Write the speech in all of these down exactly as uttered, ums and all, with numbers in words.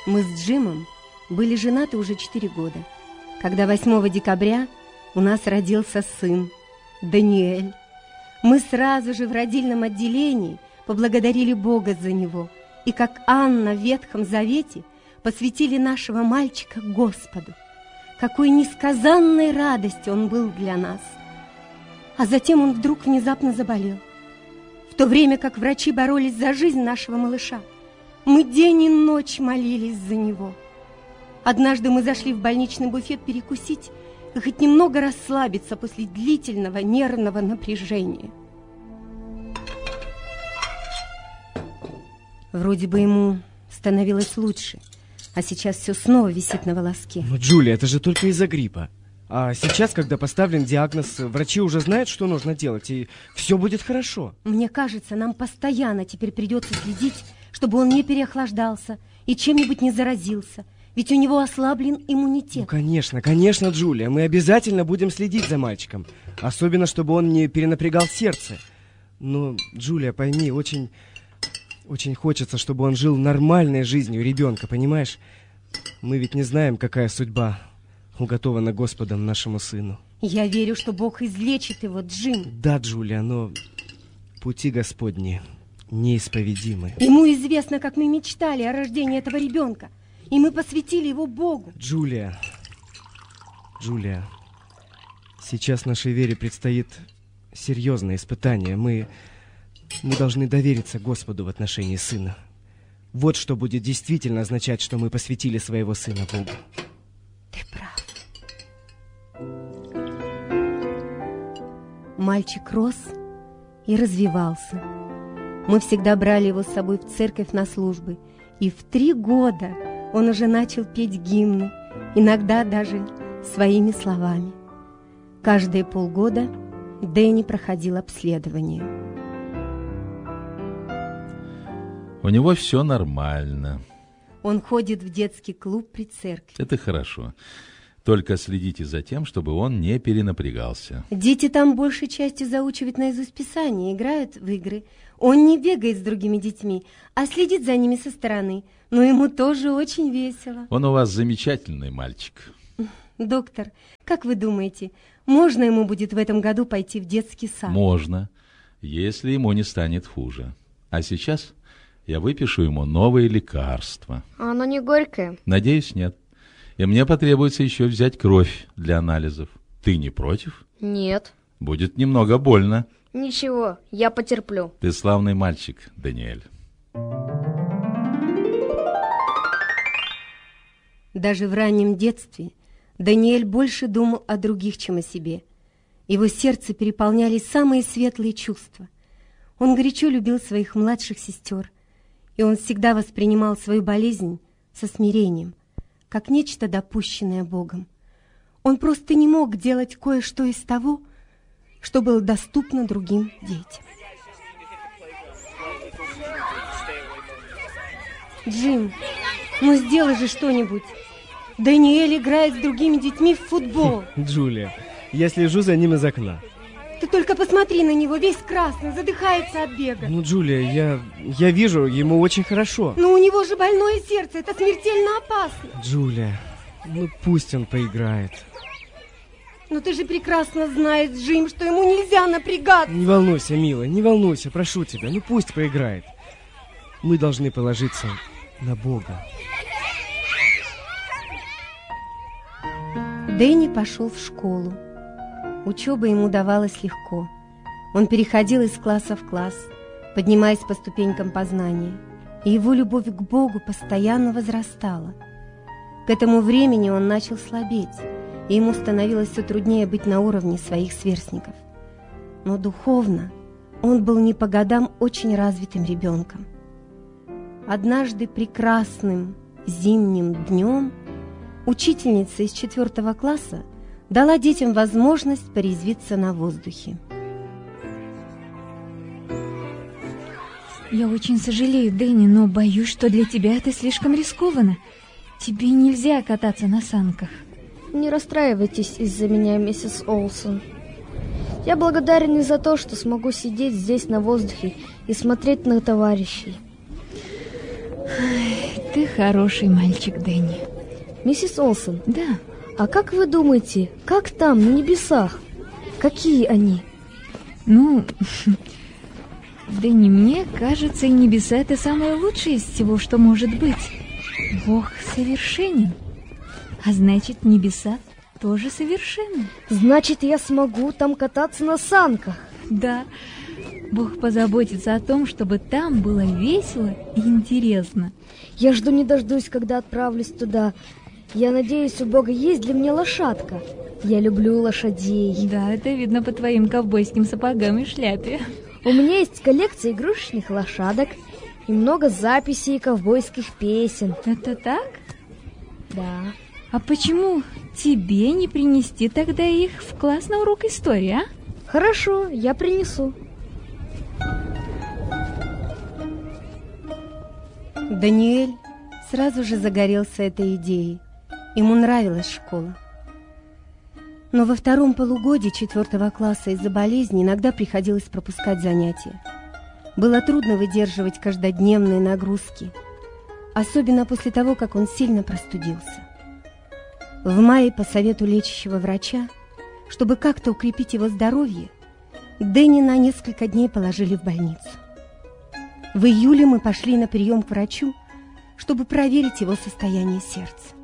Мы с Джимом были женаты уже четыре года, когда восьмого декабря у нас родился сын, Даниэль. Мы сразу же в родильном отделении поблагодарили Бога за него, и как Анна в Ветхом Завете посвятили нашего мальчика Господу. Какой несказанной радостью он был для нас. А затем он вдруг внезапно заболел. В то время как врачи боролись за жизнь нашего малыша, мы день и ночь молились за него. Однажды мы зашли в больничный буфет перекусить и хоть немного расслабиться после длительного нервного напряжения. Вроде бы ему становилось лучше, а сейчас все снова висит на волоске. Ну, Джулия, это же только из-за гриппа. А сейчас, когда поставлен диагноз, врачи уже знают, что нужно делать, и все будет хорошо. Мне кажется, нам постоянно теперь придется следить, чтобы он не переохлаждался и чем-нибудь не заразился. Ведь у него ослаблен иммунитет. Ну, конечно, конечно, Джулия. Мы обязательно будем следить за мальчиком. Особенно, чтобы он не перенапрягал сердце. Но, Джулия, пойми, очень, очень хочется, чтобы он жил нормальной жизнью ребенка, понимаешь? Мы ведь не знаем, какая судьба уготована Господом нашему сыну. Я верю, что Бог излечит его, Джим. Да, Джулия, но пути Господни неисповедимы. Ему известно, как мы мечтали о рождении этого ребенка. И мы посвятили его Богу. Джулия, Джулия, сейчас нашей вере предстоит серьезное испытание. Мы, мы должны довериться Господу в отношении сына. Вот что будет действительно означать, что мы посвятили своего сына Богу. Ты прав. Мальчик рос и развивался. Мы всегда брали его с собой в церковь на службы. И в три года он уже начал петь гимны, иногда даже своими словами. Каждые полгода Дэнни проходил обследование. У него все нормально. Он ходит в детский клуб при церкви. Это хорошо. Только следите за тем, чтобы он не перенапрягался. Дети там большей частью заучивают наизусть Писание, играют в игры. Он не бегает с другими детьми, а следит за ними со стороны. Но ему тоже очень весело. Он у вас замечательный мальчик. Доктор, как вы думаете, можно ему будет в этом году пойти в детский сад? Можно, если ему не станет хуже. А сейчас я выпишу ему новые лекарства. А оно не горькое? Надеюсь, нет. И мне потребуется еще взять кровь для анализов. Ты не против? Нет. Будет немного больно. Ничего, я потерплю. Ты славный мальчик, Даниэль. Даже в раннем детстве Даниэль больше думал о других, чем о себе. Его сердце переполняли самые светлые чувства. Он горячо любил своих младших сестер, и он всегда воспринимал свою болезнь со смирением, как нечто допущенное Богом. Он просто не мог делать кое-что из того, что было доступно другим детям. Джим, ну сделай же что-нибудь. Даниэль играет с другими детьми в футбол. Джулия, я слежу за ним из окна. Ты только посмотри на него, весь красный, задыхается от бега. Ну, Джулия, я, я вижу, ему очень хорошо. Но у него же больное сердце, это смертельно опасно. Джулия, ну пусть он поиграет. Но ты же прекрасно знаешь, Джим, что ему нельзя напрягаться. Не волнуйся, милая, не волнуйся, прошу тебя, ну пусть поиграет. Мы должны положиться на Бога. Дэнни пошел в школу. Учеба ему давалась легко. Он переходил из класса в класс, поднимаясь по ступенькам познания, и его любовь к Богу постоянно возрастала. К этому времени он начал слабеть, и ему становилось все труднее быть на уровне своих сверстников. Но духовно он был не по годам очень развитым ребенком. Однажды прекрасным зимним днем учительница из четвертого класса дала детям возможность порезвиться на воздухе. Я очень сожалею, Дэнни, но боюсь, что для тебя это слишком рискованно. Тебе нельзя кататься на санках. Не расстраивайтесь из-за меня, миссис Олсон. Я благодарен и за то, что смогу сидеть здесь на воздухе и смотреть на товарищей. Ты хороший мальчик, Дэнни. Миссис Олсен, Да. а как вы думаете, как там, на небесах? Какие они? Ну, Дэнни, мне кажется, небеса — это самое лучшее из всего, что может быть. Бог совершенен, а значит, небеса тоже совершенны. Значит, я смогу там кататься на санках. Да, Бог позаботится о том, чтобы там было весело и интересно. Я жду не дождусь, когда отправлюсь туда. Я надеюсь, у Бога есть для меня лошадка. Я люблю лошадей. Да, это видно по твоим ковбойским сапогам и шляпе. У меня есть коллекция игрушечных лошадок и много записей ковбойских песен. Это так? Да. А почему тебе не принести тогда их в класс на урок истории, а? Хорошо, я принесу. Даниэль сразу же загорелся этой идеей. Ему нравилась школа. Но во втором полугодии четвертого класса из-за болезни иногда приходилось пропускать занятия. Было трудно выдерживать каждодневные нагрузки, особенно после того, как он сильно простудился. В мае по совету лечащего врача, чтобы как-то укрепить его здоровье, Дэнни на несколько дней положили в больницу. В июле мы пошли на прием к врачу, чтобы проверить его состояние сердца.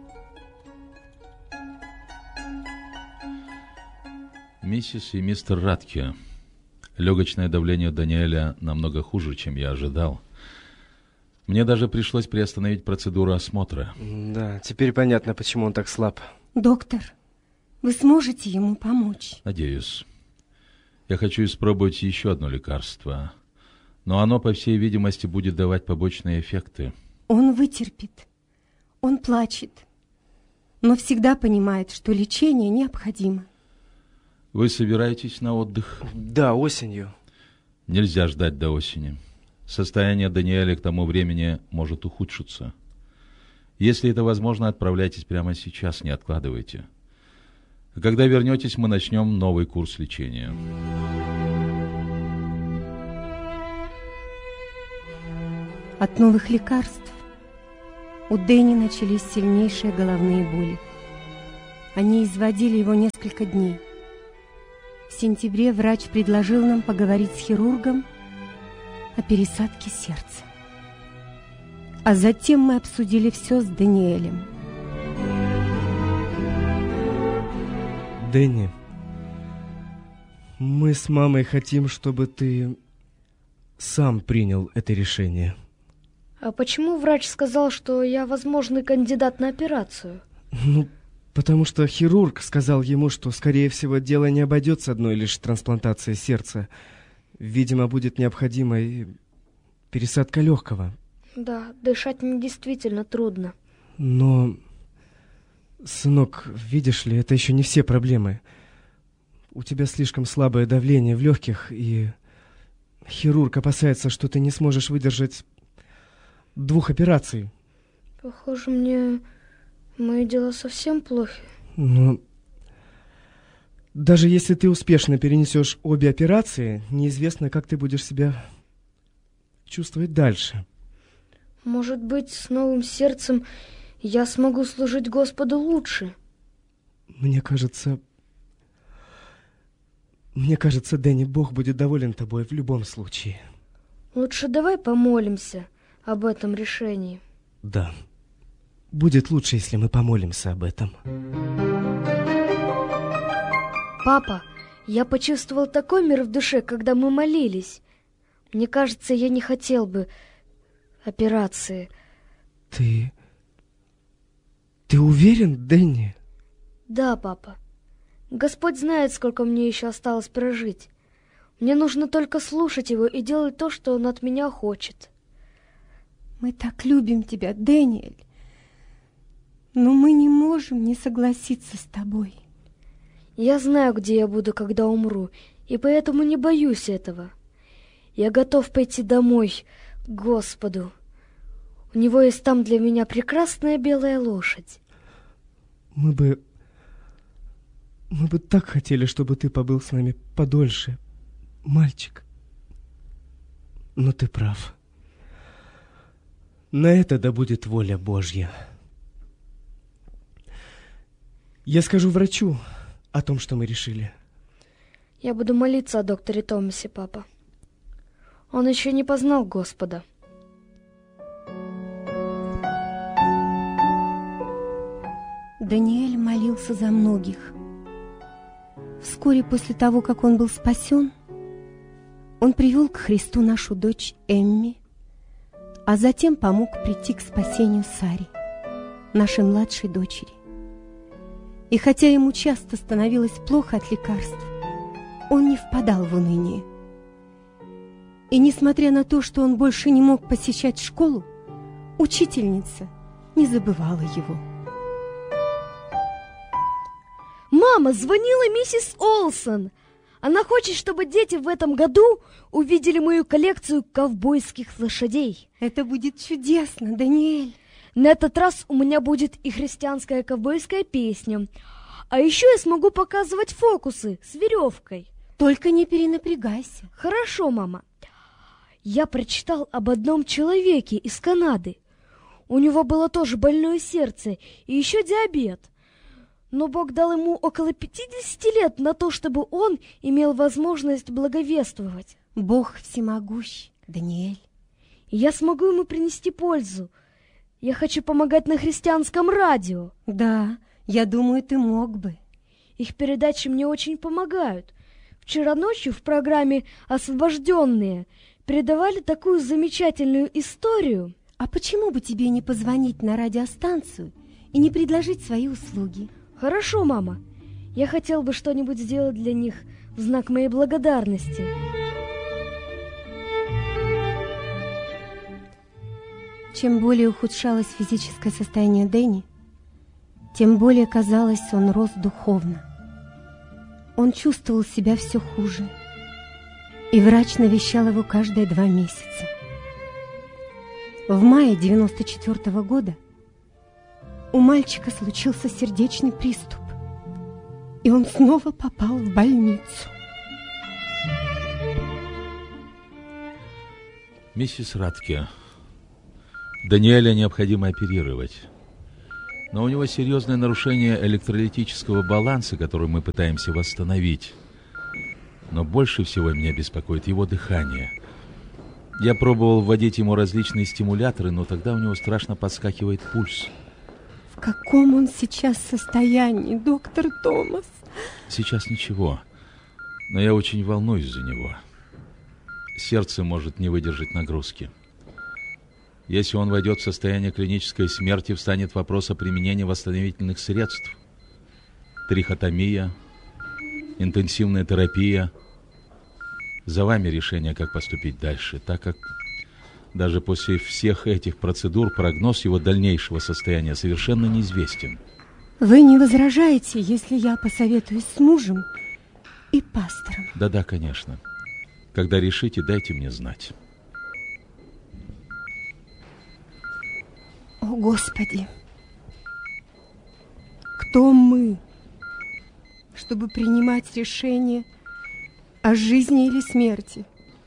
Миссис и мистер Радке, легочное давление Даниэля намного хуже, чем я ожидал. Мне даже пришлось приостановить процедуру осмотра. Да, теперь понятно, почему он так слаб. Доктор, вы сможете ему помочь? Надеюсь. Я хочу испробовать еще одно лекарство, но оно, по всей видимости, будет давать побочные эффекты. Он вытерпит, он плачет, но всегда понимает, что лечение необходимо. Вы собираетесь на отдых? Да, осенью. Нельзя ждать до осени. Состояние Даниэля к тому времени может ухудшиться. Если это возможно, отправляйтесь прямо сейчас, не откладывайте. А когда вернетесь, мы начнем новый курс лечения. От новых лекарств у Дэнни начались сильнейшие головные боли. Они изводили его несколько дней. В сентябре врач предложил нам поговорить с хирургом о пересадке сердца. А затем мы обсудили все с Даниэлем. Дэнни, мы с мамой хотим, чтобы ты сам принял это решение. А почему врач сказал, что я возможный кандидат на операцию? Ну, потому что хирург сказал ему, что, скорее всего, дело не обойдется одной лишь трансплантацией сердца. Видимо, будет необходима и пересадка легкого. Да, дышать мне действительно трудно. Но, сынок, видишь ли, это еще не все проблемы. У тебя слишком слабое давление в легких, и хирург опасается, что ты не сможешь выдержать двух операций. Похоже, мне мои дела совсем плохи. Но даже если ты успешно перенесешь обе операции, неизвестно, как ты будешь себя чувствовать дальше. Может быть, с новым сердцем я смогу служить Господу лучше. Мне кажется... Мне кажется, Дэнни, Бог будет доволен тобой в любом случае. Лучше давай помолимся об этом решении. Да. Будет лучше, если мы помолимся об этом. Папа, я почувствовал такой мир в душе, когда мы молились. Мне кажется, я не хотел бы операции. Ты... Ты уверен, Дэнни? Да, папа. Господь знает, сколько мне еще осталось прожить. Мне нужно только слушать Его и делать то, что Он от меня хочет. Мы так любим тебя, Дэниэль. Но мы не можем не согласиться с тобой. Я знаю, где я буду, когда умру, и поэтому не боюсь этого. Я готов пойти домой к Господу. У Него есть там для меня прекрасная белая лошадь. Мы бы... Мы бы так хотели, чтобы ты побыл с нами подольше, мальчик. Но ты прав. На это да будет воля Божья. Я скажу врачу о том, что мы решили. Я буду молиться о докторе Томасе, папа. Он еще не познал Господа. Даниэль молился за многих. Вскоре после того, как он был спасен, он привел к Христу нашу дочь Эмми, а затем помог прийти к спасению Саре, нашей младшей дочери. И хотя ему часто становилось плохо от лекарств, он не впадал в уныние. И несмотря на то, что он больше не мог посещать школу, учительница не забывала его. Мама, звонила миссис Олсон. Она хочет, чтобы дети в этом году увидели мою коллекцию ковбойских лошадей. Это будет чудесно, Даниэль. На этот раз у меня будет и христианская ковбойская песня. А еще я смогу показывать фокусы с веревкой. Только не перенапрягайся. Хорошо, мама. Я прочитал об одном человеке из Канады. У него было тоже больное сердце и еще диабет. Но Бог дал ему около пятидесяти лет на то, чтобы он имел возможность благовествовать. Бог всемогущ, Даниэль. И я смогу ему принести пользу. Я хочу помогать на христианском радио. Да, я думаю, ты мог бы. Их передачи мне очень помогают. Вчера ночью в программе «Освобожденные» передавали такую замечательную историю. А почему бы тебе не позвонить на радиостанцию и не предложить свои услуги? Хорошо, мама. Я хотел бы что-нибудь сделать для них в знак моей благодарности. Чем более ухудшалось физическое состояние Дэнни, тем более, казалось, он рос духовно. Он чувствовал себя все хуже, и врач навещал его каждые два месяца. В мае девяносто четвёртого года у мальчика случился сердечный приступ, и он снова попал в больницу. Миссис Радке, Даниэля необходимо оперировать. Но у него серьезное нарушение электролитического баланса, который мы пытаемся восстановить. Но больше всего меня беспокоит его дыхание. Я пробовал вводить ему различные стимуляторы, но тогда у него страшно подскакивает пульс. В каком он сейчас состоянии, доктор Томас? Сейчас ничего, но я очень волнуюсь за него. Сердце может не выдержать нагрузки. Если он войдет в состояние клинической смерти, встанет вопрос о применении восстановительных средств. Трихотомия, интенсивная терапия. За вами решение, как поступить дальше, так как даже после всех этих процедур прогноз его дальнейшего состояния совершенно неизвестен. Вы не возражаете, если я посоветуюсь с мужем и пастором? Да-да, конечно. Когда решите, дайте мне знать. О, Господи! Кто мы, чтобы принимать решение о жизни или смерти?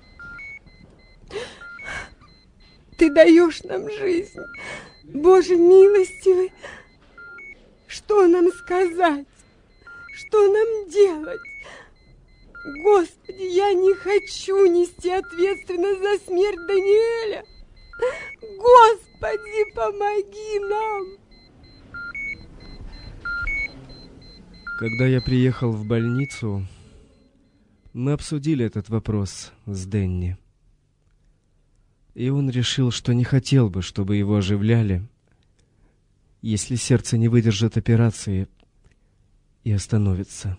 Ты даешь нам жизнь, Боже милостивый. Что нам сказать? Что нам делать? Господи, я не хочу нести ответственность за смерть Даниэля. Господи, помоги нам. Когда я приехал в больницу, мы обсудили этот вопрос с Дэнни. И он решил, что не хотел бы, чтобы его оживляли, если сердце не выдержит операции и остановится.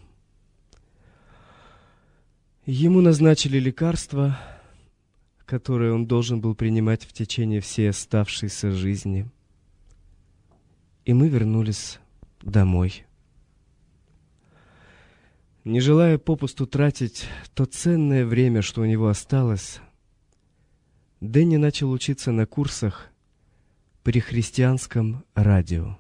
Ему назначили лекарства, которые он должен был принимать в течение всей оставшейся жизни. И мы вернулись домой. Не желая попусту тратить то ценное время, что у него осталось, Дэнни начал учиться на курсах при христианском радио.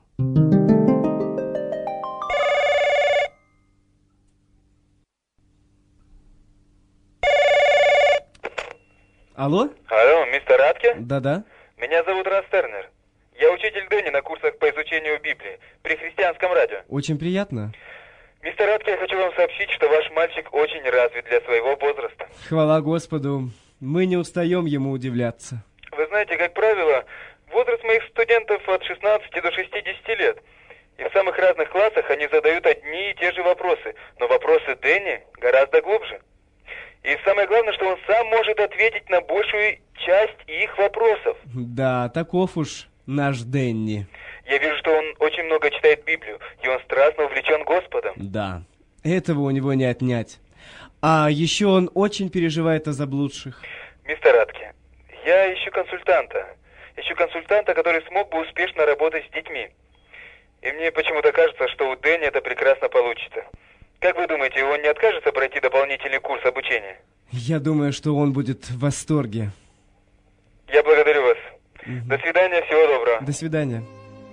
Алло? Алло, мистер Радке? Да-да. Меня зовут Рас Тернер. Я учитель Дэнни на курсах по изучению Библии при христианском радио. Очень приятно. Мистер Радке, я хочу вам сообщить, что ваш мальчик очень развит для своего возраста. Хвала Господу. Мы не устаем ему удивляться. Вы знаете, как правило, возраст моих студентов от шестнадцати до шестидесяти лет. И в самых разных классах они задают одни и те же вопросы. Но вопросы Дэнни гораздо глубже. И самое главное, что он сам может ответить на большую часть их вопросов. Да, таков уж наш Дэнни. Я вижу, что он очень много читает Библию, и он страстно увлечен Господом. Да, этого у него не отнять. А еще он очень переживает о заблудших. Мистер Радке, я ищу консультанта. Ищу консультанта, который смог бы успешно работать с детьми. И мне почему-то кажется, что у Дэнни это прекрасно получится. Как вы думаете, он не откажется пройти дополнительный курс обучения? Я думаю, что он будет в восторге. Я благодарю вас. Угу. До свидания, всего доброго. До свидания.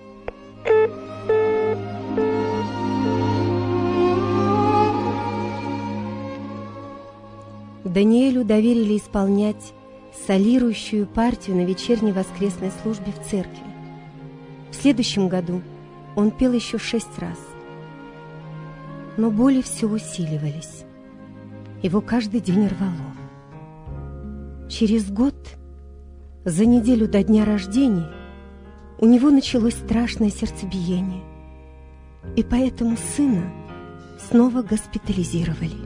Даниэлю доверили исполнять солирующую партию на вечерней воскресной службе в церкви. В следующем году он пел еще шесть раз. Но боли все усиливались. Его каждый день рвало. Через год, за неделю до дня рождения, у него началось страшное сердцебиение. И поэтому сына снова госпитализировали.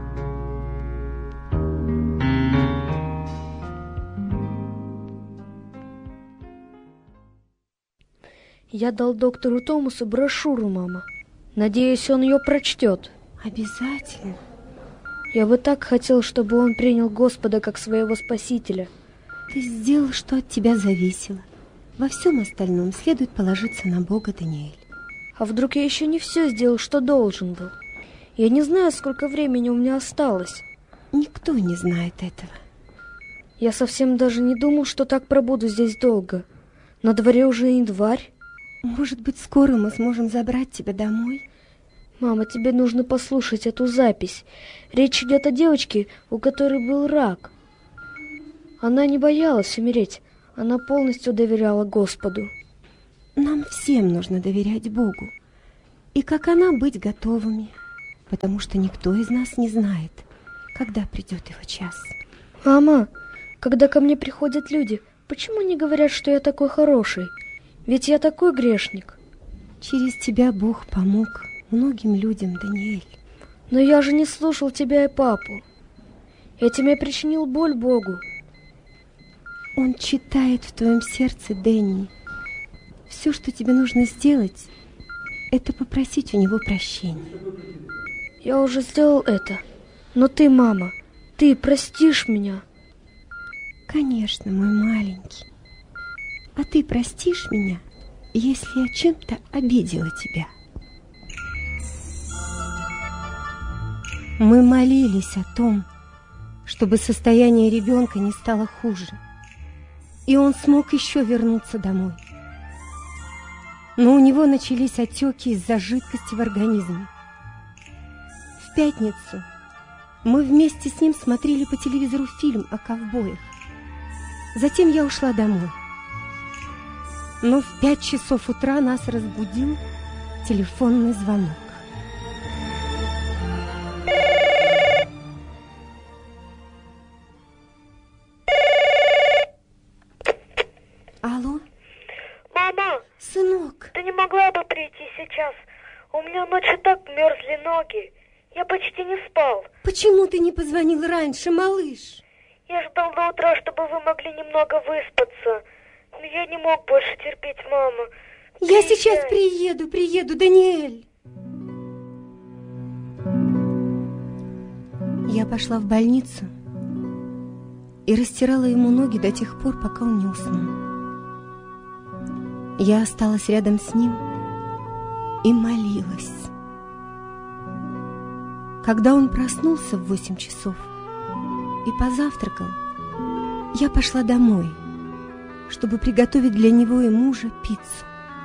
Я дал доктору Томасу брошюру, мама. Надеюсь, он ее прочтет. Обязательно. Я бы так хотел, чтобы он принял Господа как своего Спасителя. Ты сделал, что от тебя зависело. Во всем остальном следует положиться на Бога, Даниэль. А вдруг я еще не все сделал, что должен был? Я не знаю, сколько времени у меня осталось. Никто не знает этого. Я совсем даже не думал, что так пробуду здесь долго. На дворе уже январь. Может быть, скоро мы сможем забрать тебя домой? Мама, тебе нужно послушать эту запись. Речь идет о девочке, у которой был рак. Она не боялась умереть. Она полностью доверяла Господу. Нам всем нужно доверять Богу. И как она быть готовыми. Потому что никто из нас не знает, когда придет его час. Мама, когда ко мне приходят люди, почему не говорят, что я такой хороший? Ведь я такой грешник. Через тебя Бог помог многим людям, Даниэль. Но я же не слушал тебя и папу. Этим я причинил боль Богу. Он читает в твоем сердце, Дэнни. Все, что тебе нужно сделать, это попросить у него прощения. Я уже сделал это. Но ты, мама, ты простишь меня? Конечно, мой маленький. А ты простишь меня, если я чем-то обидела тебя? Мы молились о том, чтобы состояние ребенка не стало хуже, и он смог еще вернуться домой. Но у него начались отеки из-за жидкости в организме. В пятницу мы вместе с ним смотрели по телевизору фильм о ковбоях. Затем я ушла домой. Но в пять часов утра нас разбудил телефонный звонок. Алло? Мама! Сынок! Ты не могла бы прийти сейчас? У меня ночью так мерзли ноги. Я почти не спал. Почему ты не позвонил раньше, малыш? Я ждал до утра, чтобы вы могли немного выспаться. Но я не мог больше терпеть, мама. Я Приезжай. сейчас приеду, приеду, Даниэль. Я пошла в больницу и растирала ему ноги до тех пор, пока он не уснул. Я осталась рядом с ним и молилась. Когда он проснулся в восемь часов и позавтракал, я пошла домой, чтобы приготовить для него и мужа пиццу.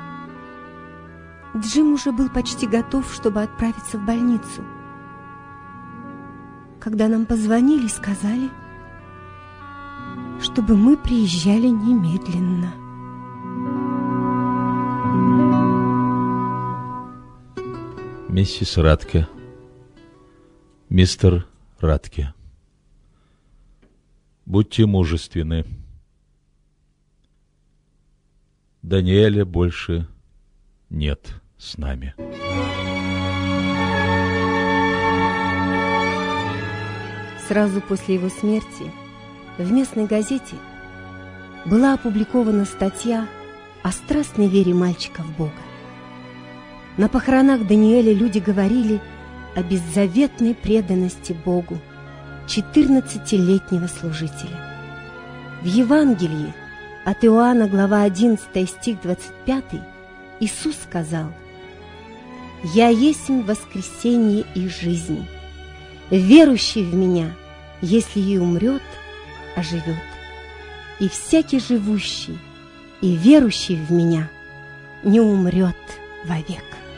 Джим уже был почти готов, чтобы отправиться в больницу. Когда нам позвонили, сказали, чтобы мы приезжали немедленно. Миссис Радке, мистер Радке, будьте мужественны. Даниэля больше нет с нами. Сразу после его смерти в местной газете была опубликована статья о страстной вере мальчика в Бога. На похоронах Даниэля люди говорили о беззаветной преданности Богу четырнадцатилетнего служителя. В Евангелии от Иоанна, глава одиннадцатая, стих двадцать пятый, Иисус сказал: «Я есмь воскресение и жизнь. Верующий в Меня, если и умрет, оживет. И всякий живущий и верующий в Меня не умрет вовек».